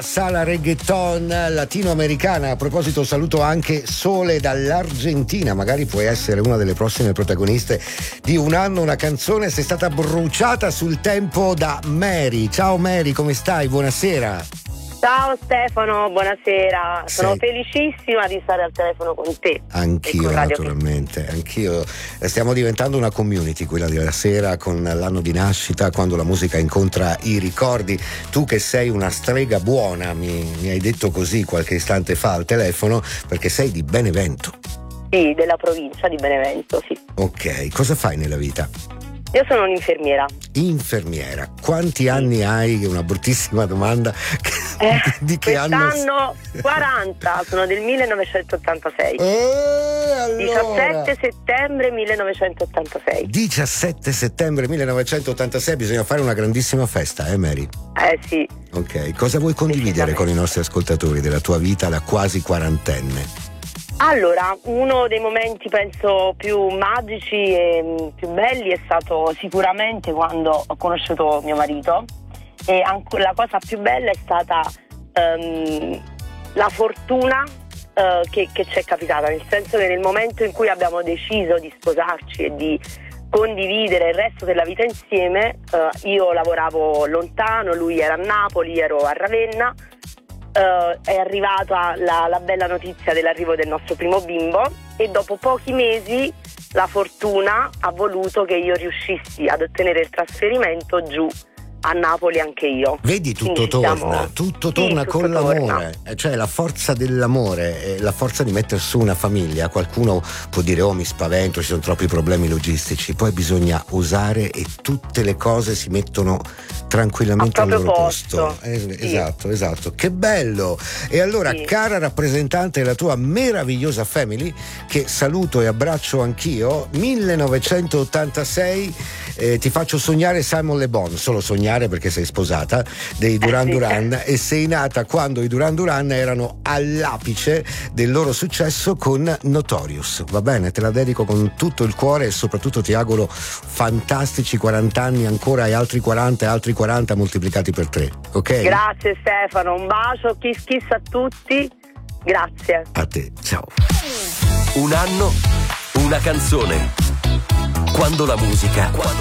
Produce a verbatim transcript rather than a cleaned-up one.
Sala reggaeton latinoamericana. A proposito, saluto anche Sole dall'Argentina, magari puoi essere una delle prossime protagoniste di Un anno una canzone. Sei stata bruciata sul tempo da Mary. Ciao Mary, come stai? Buonasera. Ciao Stefano, buonasera. Sei... Sono felicissima di stare al telefono con te. Anch'io, naturalmente, anch'io. Stiamo diventando una community, quella della sera, con l'anno di nascita, quando la musica incontra i ricordi. Tu che sei una strega buona, mi, mi hai detto così qualche istante fa al telefono, perché sei di Benevento. Sì, della provincia di Benevento, sì. Ok, cosa fai nella vita? Io sono un'infermiera. Infermiera. Quanti sì. anni hai? Una bruttissima domanda. Eh, di che anno? Quest'anno quaranta, sono del millenovecentottantasei. Eh, allora. diciassette settembre millenovecentottantasei. diciassette settembre millenovecentottantasei, bisogna fare una grandissima festa, eh Mary? Eh sì. Ok, cosa vuoi condividere con i nostri ascoltatori della tua vita da quasi quarantenne? Allora, uno dei momenti penso più magici e più belli è stato sicuramente quando ho conosciuto mio marito, e anche la cosa più bella è stata um, la fortuna uh, che, che ci è capitata, nel senso che nel momento in cui abbiamo deciso di sposarci e di condividere il resto della vita insieme, uh, io lavoravo lontano, lui era a Napoli, io ero a Ravenna. Uh, è arrivata la, la bella notizia dell'arrivo del nostro primo bimbo, e dopo pochi mesi la fortuna ha voluto che io riuscissi ad ottenere il trasferimento giù a Napoli anche io. Vedi, tutto torna, siamo... tutto torna sì, con tutto l'amore, torna. Cioè la forza dell'amore, la forza di mettere su una famiglia. Qualcuno può dire oh mi spavento, ci sono troppi problemi logistici, poi bisogna usare e tutte le cose si mettono tranquillamente al loro posto, posto. Eh, sì. esatto esatto che bello. E allora sì. cara rappresentante della tua meravigliosa family, che saluto e abbraccio anch'io, millenovecentottantasei, eh, ti faccio sognare Simon Le Bon, solo sognare perché sei sposata, dei Duran Duran, e sei nata quando i Duran Duran erano all'apice del loro successo con Notorious. Va bene, te la dedico con tutto il cuore e soprattutto ti auguro fantastici quaranta anni ancora, e altri quaranta e altri quaranta moltiplicati per tre, ok? Grazie Stefano, un bacio, kiss kiss a tutti, grazie. A te, ciao. Un anno, una canzone. Quando la musica